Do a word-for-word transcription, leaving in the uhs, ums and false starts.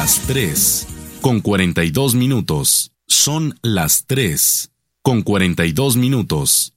las tres, con cuarenta y dos minutos. Son las tres, con cuarenta y dos minutos.